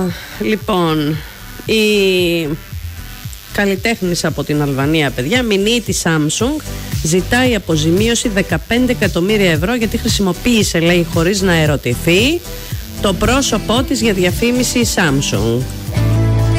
Λοιπόν, η καλλιτέχνης από την Αλβανία, παιδιά, μηνύει Samsung, ζητάει αποζημίωση 15 εκατομμύρια ευρώ γιατί χρησιμοποίησε, λέει, χωρίς να ερωτηθεί, το πρόσωπό της για διαφήμιση Samsung.